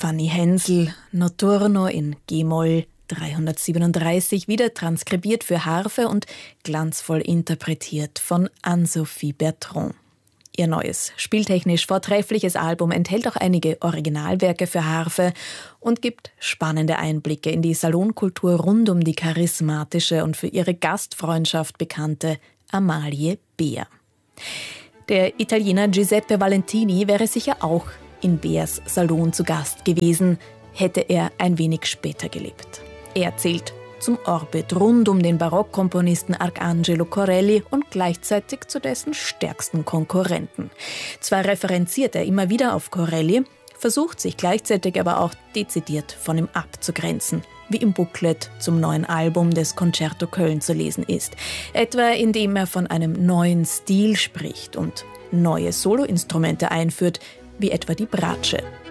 Fanny Hensel, Notturno in G-Moll 337, wieder transkribiert für Harfe und glanzvoll interpretiert von Anne-Sophie Bertrand. Ihr neues, spieltechnisch vortreffliches Album enthält auch einige Originalwerke für Harfe und gibt spannende Einblicke in die Salonkultur rund um die charismatische und für ihre Gastfreundschaft bekannte Amalie Beer. Der Italiener Giuseppe Valentini wäre sicher auch in Beers Salon zu Gast gewesen, hätte er ein wenig später gelebt. Er zählt zum Orbit rund um den Barockkomponisten Arcangelo Corelli und gleichzeitig zu dessen stärksten Konkurrenten. Zwar referenziert er immer wieder auf Corelli, versucht sich gleichzeitig aber auch dezidiert von ihm abzugrenzen, wie im Booklet zum neuen Album des Concerto Köln zu lesen ist. Etwa indem er von einem neuen Stil spricht und neue Soloinstrumente einführt, wie etwa die Bratsche.